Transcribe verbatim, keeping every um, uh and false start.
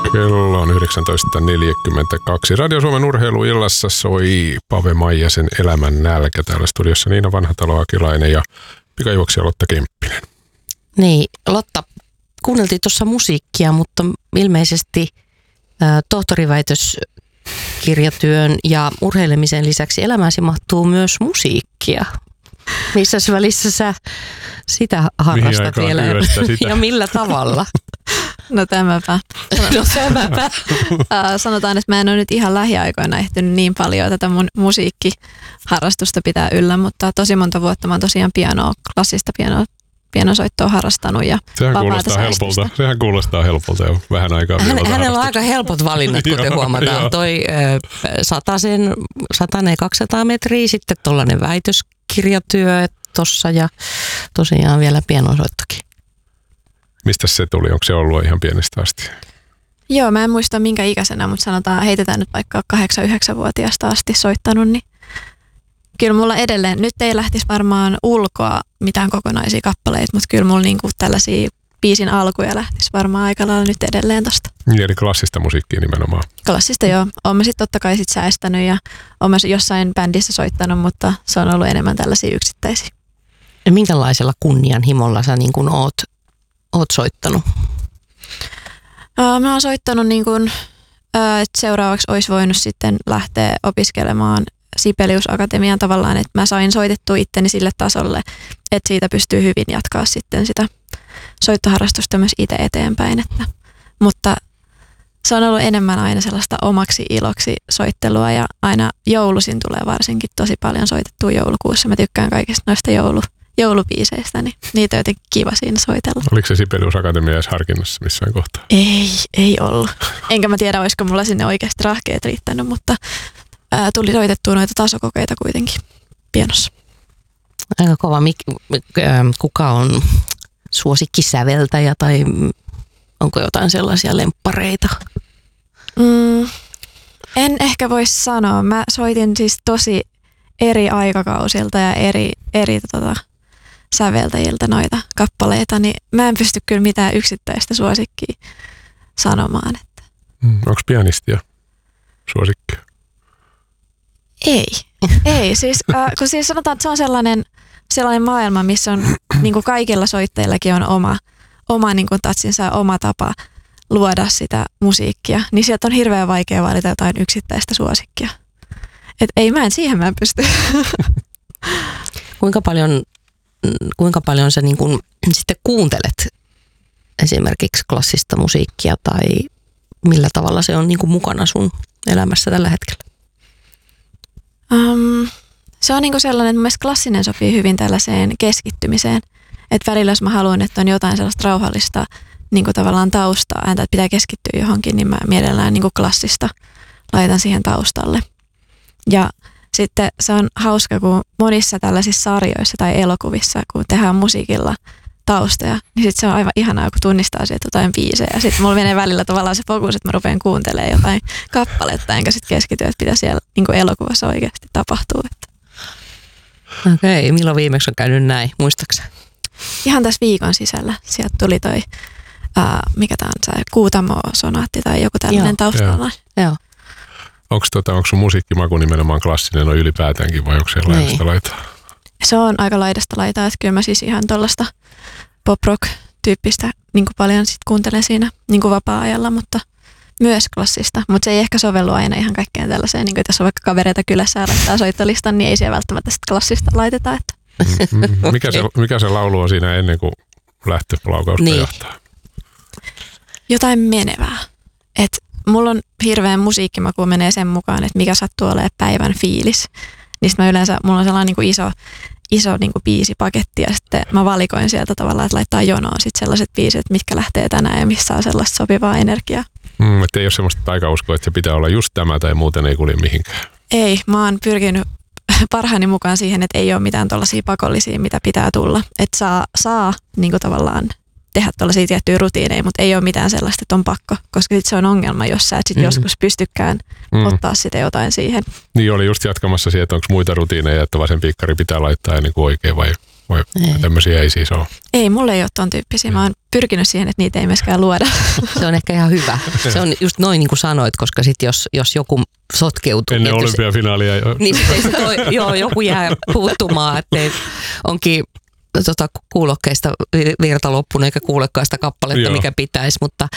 Kello on yhdeksäntoista neljäkymmentäkaksi. Radio Suomen urheiluillassa soi Pave Maijasen Elämän nälkä. Täällä studiossa Niina Vanhatalo, Akilainen ja pikajuoksija Lotta Kemppinen. Niin, Lotta, kuunneltiin tuossa musiikkia, mutta ilmeisesti äh, tohtoriväitöskirjatyön ja urheilemisen lisäksi elämääsi mahtuu myös musiikkia. Missä välissä sä sitä harrastat vielä sitä? Ja millä tavalla? No tämäpä. No tämäpä. Sanotaan, että mä en ole nyt ihan lähiaikoina ehtinyt niin paljon tätä mun musiikkiharrastusta pitää yllä, mutta tosi monta vuotta mä oon tosiaan pianoa, klassista pianoa, pianosoittoa harrastanut ja Sehän vapaata kuulostaa helpolta. Sehän kuulostaa helpolta jo vähän aikaa. Hän, hänellä on aika helpot valinnat, kuten huomataan. Joo. Toi satasen, satanen kaksisataa metriä, sitten tollainen väitöskirjatyö tossa ja tosiaan vielä pianosoittokin. Mistä se tuli? Onko se ollut ihan pienestä asti? Joo, mä en muista minkä ikäisenä, mutta sanotaan, heitetään nyt vaikka kahdeksan yhdeksän vuotiaasta asti soittanut, niin kyllä mulla edelleen, nyt ei lähtisi varmaan ulkoa mitään kokonaisia kappaleita, mutta kyllä mulla niinku tällaisia biisin alkuja lähtisi varmaan aika lailla nyt edelleen tosta. Niin, eli klassista musiikkia nimenomaan. Klassista joo. Oon mä sit totta kai sit säästänyt ja oon mä jossain bändissä soittanut, mutta se on ollut enemmän tällaisia yksittäisiä. Ja minkälaisella kunnianhimolla sä niin kun oot, oot soittanut? Uh, mä oon soittanut niin kun, uh, että seuraavaksi olisi voinut sitten lähteä opiskelemaan Sibelius Akatemiaan tavallaan, että mä sain soitettua itteni sille tasolle, että siitä pystyy hyvin jatkaa sitten sitä soittoharrastusta myös itse eteenpäin. Että, mutta se on ollut enemmän aina sellaista omaksi iloksi soittelua ja aina joulusin tulee varsinkin tosi paljon soitettua joulukuussa. Mä tykkään kaikista noista joulu, joulubiiseistä, niin niitä on jotenkin kiva siinä soitella. Oliko se Sibelius Akatemia edes harkinnassa missään kohtaa? Ei, ei ollut. Enkä mä tiedä, olisiko mulla sinne oikeasti rahkeet riittänyt, mutta ää, tuli soitettua noita tasokokeita kuitenkin pianossa. Aika kova. Mik, kuka on suosikkisäveltäjä tai onko jotain sellaisia lemppareita? Mm, en ehkä voi sanoa. Mä soitin siis tosi eri aikakausilta ja eri, eri tota, säveltäjiltä noita kappaleita, niin mä en pysty kyllä mitään yksittäistä suosikkia sanomaan. Että. Mm, onko pianistia suosikkia? Ei. Ei. Siis, äh, kun siis sanotaan, että se on sellainen, sellainen maailma, missä on niin kuin kaikilla soittajillakin on oma, oma niin kuin tatsinsa ja oma tapa luoda sitä musiikkia, niin sieltä on hirveän vaikea valita jotain yksittäistä suosikkia. Et ei mä en, siihen mä en pysty. Kuinka paljon, kuinka paljon sä niin kun sitten kuuntelet esimerkiksi klassista musiikkia tai millä tavalla se on niin kun mukana sun elämässä tällä hetkellä? Um, se on niin kuin sellainen, että mun mielestä klassinen sopii hyvin tällaiseen keskittymiseen. Että välillä jos mä haluan, että on jotain sellaista rauhallista niin kuin tavallaan taustaa, ääntä, että pitää keskittyä johonkin, niin mä mielellään niin kuin klassista laitan siihen taustalle. Ja sitten se on hauska, kun monissa tällaisissa sarjoissa tai elokuvissa, kun tehdään musiikilla taustoja, niin sitten se on aivan ihanaa, kun tunnistaa sieltä jotain biisejä. Ja sitten mulla menee välillä tavallaan se fokus, että mä rupean kuuntelemaan jotain kappaletta, enkä sitten keskity, että mitä siellä niin kuin elokuvassa oikeasti tapahtuu. Okei, okay, milloin viimeksi on käynyt näin, muistaaksä? Ihan tässä viikon sisällä. Sieltä tuli toi, ää, mikä tämä on, se Kuutamo-sonaatti tai joku tällainen taustalla. Joo. Onko tota, sun musiikkimaku nimenomaan klassinen no ylipäätäänkin vai onko se laidasta niin. laitaa? Se on aika laidasta laitaa, että kyllä mä siis ihan tuollaista pop-rock-tyyppistä niin kuin paljon sit kuuntelen siinä niin kuin vapaa-ajalla, mutta myös klassista. Mutta se ei ehkä sovellu aina ihan kaikkeen tällaiseen, niin kuin jos on vaikka kavereita kylässä ja laittaa soittolistan, niin ei siellä välttämättä sit klassista laiteta. Että. Mm-hmm. Mikä, se, mikä se laulu on siinä ennen kuin lähtölaukausta niin. johtaa? Jotain menevää. Et mulla on hirveän musiikkimaku menee sen mukaan, että mikä sattuu olemaan päivän fiilis. Niin mä yleensä, mulla on sellainen niin kuin iso, iso niin kuin biisipaketti ja sitten mä valikoin sieltä tavallaan, että laittaa jonoon sit sellaiset biisit, mitkä lähtee tänään ja missä on sellaista sopivaa energiaa. Mm, että ei ole semmoista taikauskoa, että se pitää olla just tämä tai muuten ei kulje mihinkään. Ei, mä oon pyrkinyt parhaani mukaan siihen, että ei ole mitään tollaisia pakollisia, mitä pitää tulla. Että saa, saa niin kuin tavallaan tehdä tuollaisia tiettyjä rutiineja, mutta ei ole mitään sellaista, että on pakko, koska sit se on ongelma, jos sä et sit mm. joskus pystykään mm. ottaa sitä jotain siihen. Niin oli just jatkamassa siihen, että onko muita rutiineja, että vasen piikkari pitää laittaa ennen kuin oikein vai? Vai Ei. tämmöisiä ei siis ole? Ei, mulla ei ole ton tyyppisiä. Mä oon pyrkinyt siihen, että niitä ei myöskään luoda. Se on ehkä ihan hyvä. Se on just noin niin kuin sanoit, koska sit jos, jos joku sotkeutuu. Ennen niin olympiafinaalia jo. Niin sitten se toi, joo, joku jää puuttumaan, että onkin tota, kuulokkeista virta loppunut eikä kuulekaan sitä kappaletta, Joo. mikä pitäisi, mutta